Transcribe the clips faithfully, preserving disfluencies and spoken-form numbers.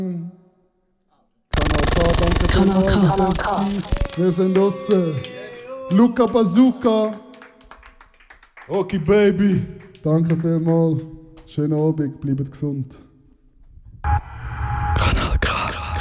Kanal K, danke K. Wir sind draussen. Luca Bazooka. Okay, Baby. Danke vielmals. Schönen Abend, bleibt gesund. Kanal K.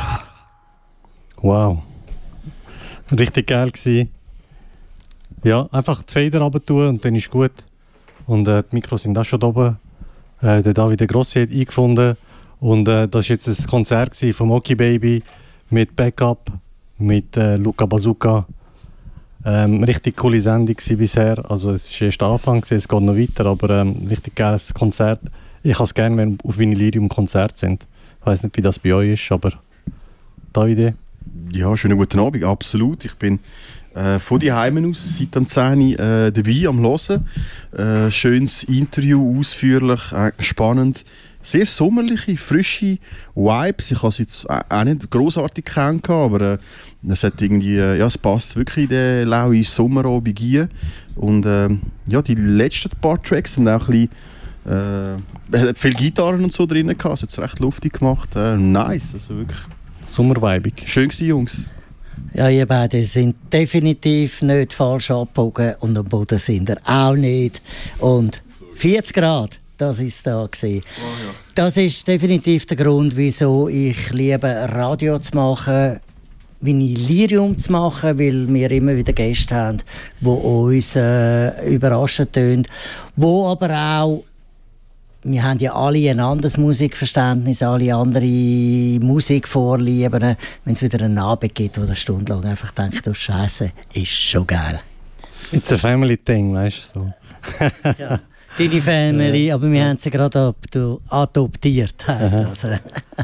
Wow. Richtig geil gewesen. Ja, einfach die Feder runter tun und dann ist gut. Und äh, die Mikros sind auch schon da oben. Äh, der David Grossi hat eingefunden. Und äh, das war jetzt ein Konzert von Okay Baby mit Backup, mit äh, Luca Bazooka. Ähm, richtig coole Sendung bisher. Also es war erst der Anfang, es geht noch weiter, aber ähm, richtig geiles Konzert. Ich habe es gerne, wenn auf Vinylirium Konzerte sind. Ich weiß nicht, wie das bei euch ist, aber Davide? Ja, schönen guten Abend, absolut. Ich bin äh, von die Heimen aus seit am zehn äh, dabei am Hören. Äh, schönes Interview, ausführlich, äh, spannend. Sehr sommerliche, frische Vibes. Ich habe es jetzt auch nicht grossartig kennengelernt, aber äh, es, hat irgendwie, äh, ja, es passt wirklich in den lauen Sommerabend rein. Und äh, ja, die letzten paar Tracks sind auch ein bisschen, äh, hat viele Gitarren und so drin gehabt. Es hat es recht luftig gemacht. Äh, nice, also wirklich. Sommerweibig. Schön gewesen, Jungs. Ja, ihr beiden sind definitiv nicht falsch abgebogen und am Boden sind ihr auch nicht. Und vierzig Grad. Das war es da. Oh, ja. Das ist definitiv der Grund, wieso ich liebe, Radio zu machen, Vinylirium zu machen, weil wir immer wieder Gäste haben, die uns äh, überraschen tun. Wo aber auch, wir haben ja alle ein anderes Musikverständnis, alle andere Musikvorlieben. Wenn es wieder einen Abend gibt, wo der stundenlang einfach denkt, oh Scheiße, ist schon geil. It's a family thing, weißt du. So. Ja. Deine Family, aber wir haben sie gerade adoptiert, heisst das.